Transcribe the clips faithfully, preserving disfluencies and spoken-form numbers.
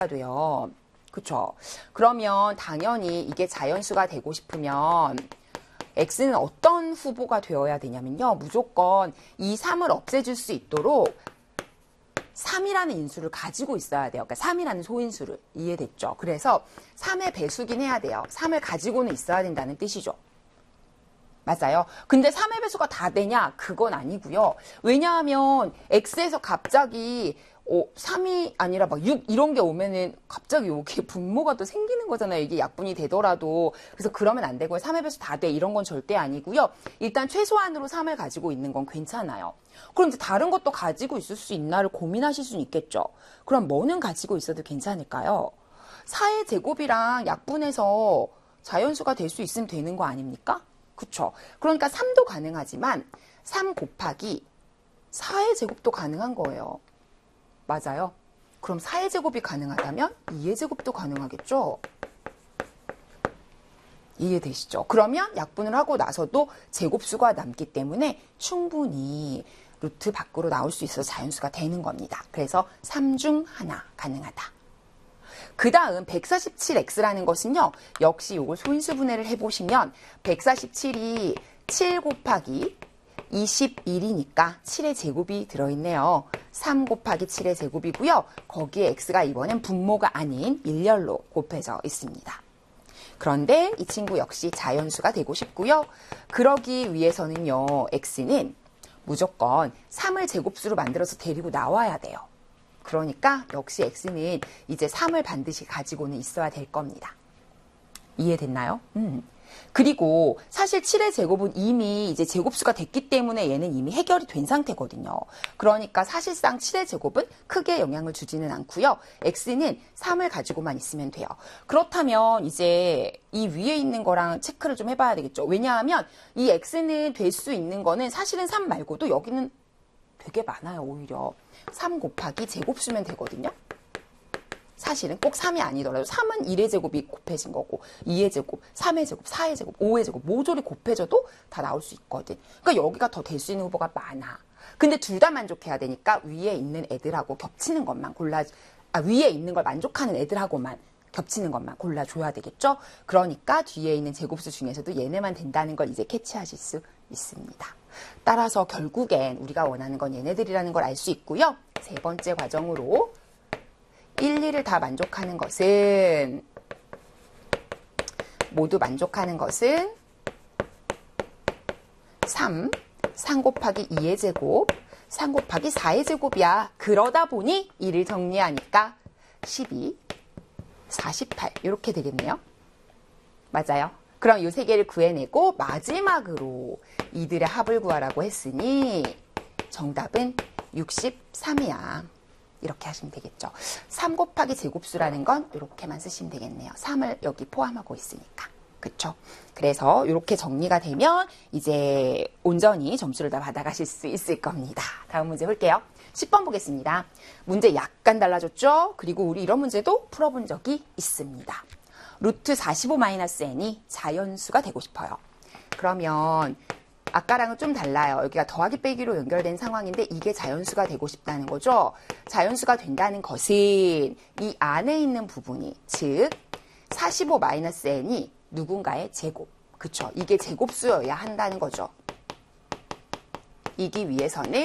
돼요. 그쵸? 그러면 당연히 이게 자연수가 되고 싶으면 x는 어떤 후보가 되어야 되냐면요. 무조건 이 삼을 없애줄 수 있도록 삼이라는 인수를 가지고 있어야 돼요. 그러니까 삼이라는 소인수를. 이해됐죠? 그래서 삼의 배수긴 해야 돼요. 삼을 가지고는 있어야 된다는 뜻이죠. 맞아요. 근데 삼의 배수가 다 되냐? 그건 아니고요. 왜냐하면 x에서 갑자기 어, 삼이 아니라 막 육 이런 게 오면은 갑자기 이게 분모가 또 생기는 거잖아요. 이게 약분이 되더라도. 그래서 그러면 안 되고요. 삼의 배수 다 돼. 이런 건 절대 아니고요. 일단 최소한으로 삼을 가지고 있는 건 괜찮아요. 그럼 이제 다른 것도 가지고 있을 수 있나를 고민하실 수는 있겠죠. 그럼 뭐는 가지고 있어도 괜찮을까요? 사의 제곱이랑 약분해서 자연수가 될 수 있으면 되는 거 아닙니까? 그쵸? 그러니까 삼도 가능하지만 삼 곱하기 사의 제곱도 가능한 거예요. 맞아요. 그럼 사의 제곱이 가능하다면 이의 제곱도 가능하겠죠? 이해되시죠? 그러면 약분을 하고 나서도 제곱수가 남기 때문에 충분히 루트 밖으로 나올 수 있어서 자연수가 되는 겁니다. 그래서 삼 중 하나 가능하다. 그 다음 백사십칠 엑스라는 것은요. 역시 이걸 소인수 분해를 해보시면 백사십칠이 칠 곱하기 이십일이니까 칠의 제곱이 들어있네요. 삼 곱하기 칠의 제곱이고요. 거기에 x가 이번엔 분모가 아닌 일렬로 곱해져 있습니다. 그런데 이 친구 역시 자연수가 되고 싶고요. 그러기 위해서는요. x는 무조건 삼을 제곱수로 만들어서 데리고 나와야 돼요. 그러니까 역시 x는 이제 삼을 반드시 가지고는 있어야 될 겁니다. 이해됐나요? 음. 그리고 사실 칠의 제곱은 이미 이제 제곱수가 됐기 때문에 얘는 이미 해결이 된 상태거든요. 그러니까 사실상 칠의 제곱은 크게 영향을 주지는 않고요. x는 삼을 가지고만 있으면 돼요. 그렇다면 이제 이 위에 있는 거랑 체크를 좀 해봐야 되겠죠. 왜냐하면 이 x는 될 수 있는 거는 사실은 삼 말고도 여기는 되게 많아요. 오히려 삼 곱하기 제곱수면 되거든요. 사실은 꼭 삼이 아니더라도 삼은 일의 제곱이 곱해진 거고 이의 제곱, 삼의 제곱, 사의 제곱, 오의 제곱 모조리 곱해져도 다 나올 수 있거든. 그러니까 여기가 더 될 수 있는 후보가 많아. 근데 둘 다 만족해야 되니까 위에 있는 애들하고 겹치는 것만 골라, 아 위에 있는 걸 만족하는 애들하고만 겹치는 것만 골라줘야 되겠죠. 그러니까 뒤에 있는 제곱수 중에서도 얘네만 된다는 걸 이제 캐치하실 수 있습니다. 따라서 결국엔 우리가 원하는 건 얘네들이라는 걸 알 수 있고요. 세 번째 과정으로 일, 이를 다 만족하는 것은 모두 만족하는 것은 삼, 삼 곱하기 이의 제곱, 삼 곱하기 사의 제곱이야. 그러다 보니 이를 정리하니까 십이, 사십팔 이렇게 되겠네요. 맞아요. 그럼 이 세 개를 구해내고 마지막으로 이들의 합을 구하라고 했으니 정답은 육십삼이야. 이렇게 하시면 되겠죠. 삼 곱하기 제곱수라는 건 이렇게만 쓰시면 되겠네요. 삼을 여기 포함하고 있으니까. 그쵸? 그래서 이렇게 정리가 되면 이제 온전히 점수를 다 받아가실 수 있을 겁니다. 다음 문제 볼게요. 십 번 보겠습니다. 문제 약간 달라졌죠? 그리고 우리 이런 문제도 풀어본 적이 있습니다. 루트 사십오 마이너스 n이 자연수가 되고 싶어요. 그러면 아까랑은 좀 달라요. 여기가 더하기 빼기로 연결된 상황인데 이게 자연수가 되고 싶다는 거죠. 자연수가 된다는 것은 이 안에 있는 부분이 즉 사십오 마이너스 n이 누군가의 제곱. 그쵸? 이게 제곱수여야 한다는 거죠. 이기 위해서는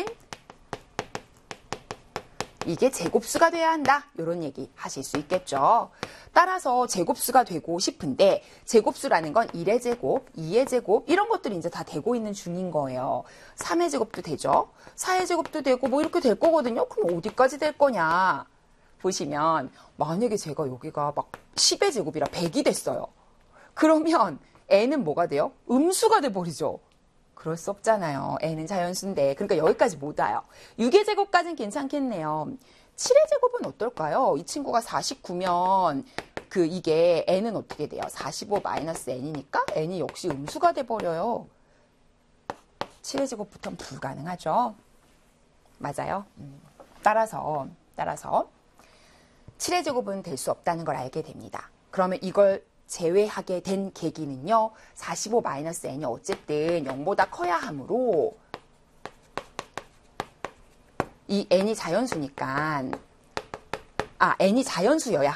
이게 제곱수가 돼야 한다. 이런 얘기 하실 수 있겠죠. 따라서 제곱수가 되고 싶은데 제곱수라는 건 일의 제곱, 이의 제곱 이런 것들이 이제 다 되고 있는 중인 거예요. 삼의 제곱도 되죠. 사의 제곱도 되고 뭐 이렇게 될 거거든요. 그럼 어디까지 될 거냐. 보시면 만약에 제가 여기가 막 십의 제곱이라 백이 됐어요. 그러면 n은 뭐가 돼요? 음수가 돼버리죠. 그럴 수 없잖아요. n은 자연수인데. 그러니까 여기까지 못 와요. 육의 제곱까지는 괜찮겠네요. 칠의 제곱은 어떨까요? 이 친구가 사십구면 그 이게 n은 어떻게 돼요? 사십오 마이너스 n이니까 n이 역시 음수가 돼버려요. 칠의 제곱부터는 불가능하죠. 맞아요. 음. 따라서 따라서 칠의 제곱은 될 수 없다는 걸 알게 됩니다. 그러면 이걸 제외하게 된 계기는요. 사십오 마이너스 n이 어쨌든 영보다 커야 하므로 이 n이 자연수니까 아, n이 자연수여야